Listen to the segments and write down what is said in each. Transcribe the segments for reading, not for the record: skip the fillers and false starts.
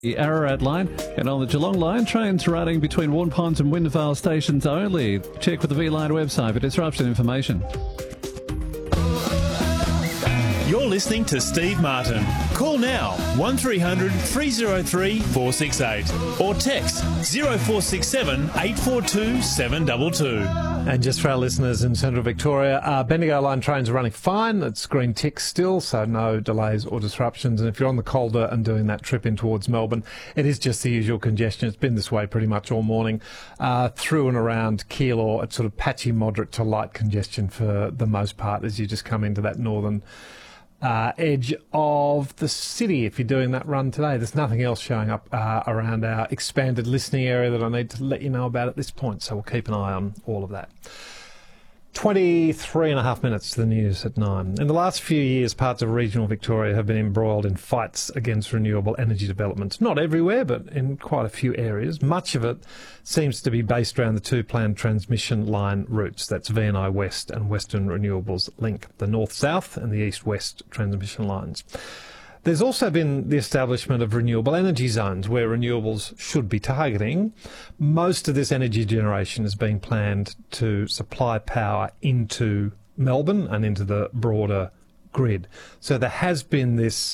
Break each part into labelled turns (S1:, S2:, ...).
S1: The Ararat line, and on the Geelong line, trains running between Warn Ponds and Windvale stations only. Check with the V-Line website for disruption information.
S2: You're listening to Steve Martin. Call now 1300 303 468 or text 0467 842 722.
S3: And just for our listeners in central Victoria, Bendigo line trains are running fine. It's green tick still, so no delays or disruptions. And if you're on the Calder and doing that trip in towards Melbourne, it is just the usual congestion. It's been this way pretty much all morning. Through and around Keilor, it's sort of patchy, moderate to light congestion for the most part as you just come into that northern edge of the city. If you're doing that run today, there's nothing else showing up around our expanded listening area that I need to let you know about at this point, so we'll keep an eye on all of that. 23 and a half minutes to the news at 9. In the last few years, parts of regional Victoria have been embroiled in fights against renewable energy developments. Not everywhere, but in quite a few areas. Much of it seems to be based around the two planned transmission line routes. That's VNI West and Western Renewables Link, the north-south and the east-west transmission lines. There's also been the establishment of renewable energy zones where renewables should be targeting. Most of this energy generation is being planned to supply power into Melbourne and into the broader grid. So there has been this,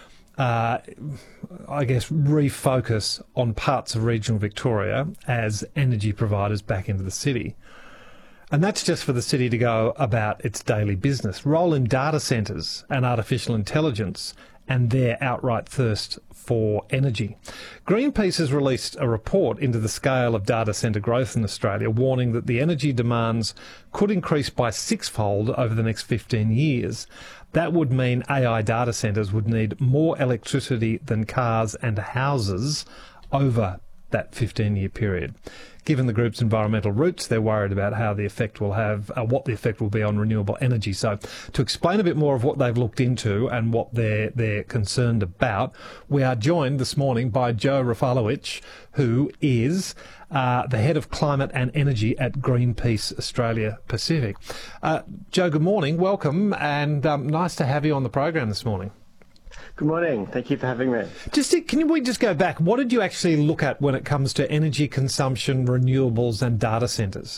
S3: refocus on parts of regional Victoria as energy providers back into the city. And that's just for the city to go about its daily business. Roll in data centres and artificial intelligence and their outright thirst for energy. Greenpeace has released a report into the scale of data centre growth in Australia, warning that the energy demands could increase by sixfold over the next 15 years. That would mean AI data centres would need more electricity than cars and houses over that 15-year period. Given the group's environmental roots, they're worried about how the effect will have, what the effect will be on renewable energy. So to explain a bit more of what they've looked into and what they're concerned about, we are joined this morning by Joe Rafalowicz, who is the head of climate and energy at Greenpeace Australia Pacific. Joe, good morning. Welcome, and nice to have you on the program this morning.
S4: Good morning. Thank you for having me.
S3: Can we just go back? What did you actually look at when it comes to energy consumption, renewables and data centres?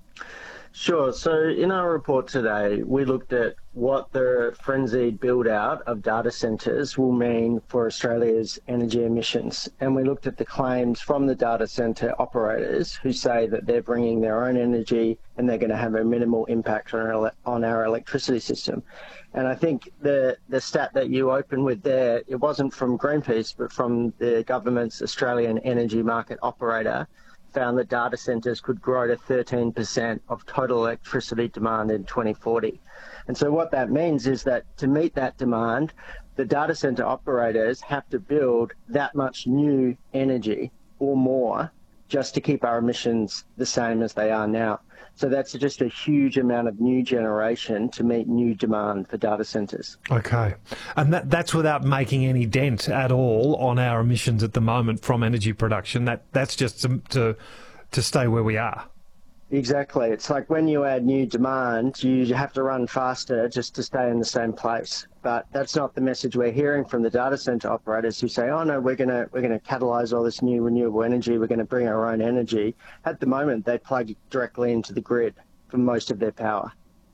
S4: Sure. So in our report today, we looked at what the frenzied build-out of data centres will mean for Australia's energy emissions. And we looked at the claims from the data centre operators who say that they're bringing their own energy and they're going to have a minimal impact on our electricity system. And I think the stat that you opened with there, it wasn't from Greenpeace, but from the government's Australian energy market operator, found that data centres could grow to 13% of total electricity demand in 2040. And so what that means is that to meet that demand, the data centre operators have to build that much new energy or more just to keep our emissions the same as they are now. So that's just a huge amount of new generation to meet new demand for data centres.
S3: Okay. And that's without making any dent at all on our emissions at the moment from energy production. That's just to stay where we are.
S4: Exactly. It's like when you add new demand, you have to run faster just to stay in the same place. But that's not the message we're hearing from the data centre operators who say, oh no, we're going to catalyse all this new renewable energy, we're going to bring our own energy. At the moment, they plug directly into the grid for most of their power.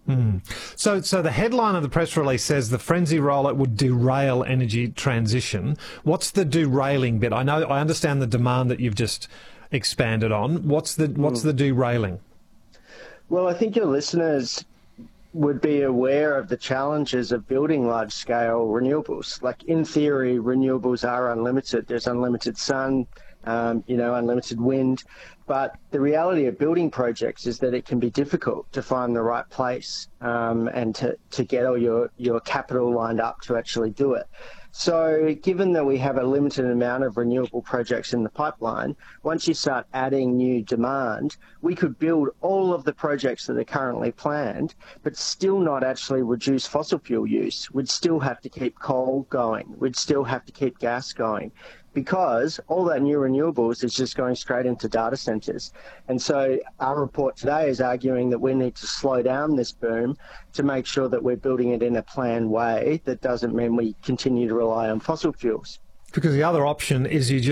S3: So the headline of the press release says the frenzy rollout would derail energy transition. What's the derailing bit? I understand the demand that you've just expanded on. What's the derailing?
S4: Well, I think your listeners would be aware of the challenges of building large-scale renewables. Like, in theory, renewables are unlimited. There's unlimited sun, unlimited wind. But the reality of building projects is that it can be difficult to find the right place and to get all your capital lined up to actually do it. So given that we have a limited amount of renewable projects in the pipeline, once you start adding new demand, we could build all of the projects that are currently planned, but still not actually reduce fossil fuel use. We'd still have to keep coal going. We'd still have to keep gas going, because all that new renewables is just going straight into data centres. And so our report today is arguing that we need to slow down this boom to make sure that we're building it in a planned way that doesn't mean we continue to rely on fossil fuels.
S3: Because the other option is you just